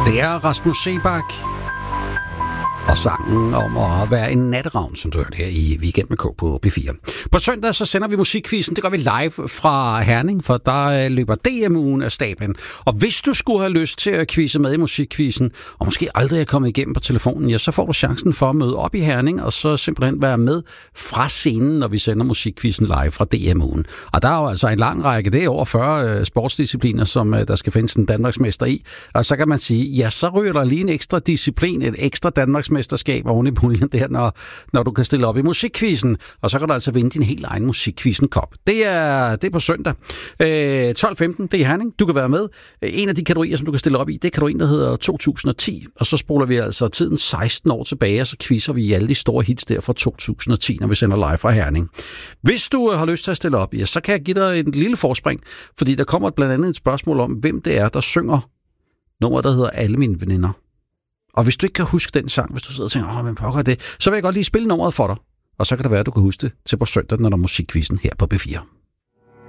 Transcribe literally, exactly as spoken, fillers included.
Det er Rasmus Seebach og sangen om at være en natteravn, som du hørte her i Weekend med K på P fire. På søndag så sender vi musikquizzen. Det gør vi live fra Herning, for der løber D M-ugen af stablen. Og hvis du skulle have lyst til at quizze med i musikquizzen, og måske aldrig er kommet igennem på telefonen, ja, så får du chancen for at møde op i Herning, og så simpelthen være med fra scenen, når vi sender musikquizzen live fra D M-ugen. Og der er jo altså en lang række, det er over fyrre sportsdiscipliner, som der skal findes en Danmarksmester i. Og så kan man sige, ja, så ryger der lige en ekstra disciplin, et ekstra Danmarksmester mesterskab oven i puljen der, når, når du kan stille op i musikquizzen, og så kan du altså vinde din helt egen musikquizzen-kop. Det er, det er på søndag. Øh, tolv femten, det er Herning. Du kan være med. En af de kategorier, som du kan stille op i, det er kategorien, der hedder to tusind og ti, og så spoler vi altså tiden seksten år tilbage, og så quizzer vi alle de store hits der fra to tusind og ti, når vi sender live fra Herning. Hvis du har lyst til at stille op, ja, så kan jeg give dig en lille forspring, fordi der kommer blandt andet et spørgsmål om, hvem det er, der synger nummeret, der hedder Alle mine veninder. Og hvis du ikke kan huske den sang, hvis du sidder og tænker, åh, men pokker det, så vil jeg godt lige spille nummeret for dig. Og så kan det være, at du kan huske det til på søndag, når der er musikquizzen her på P fire.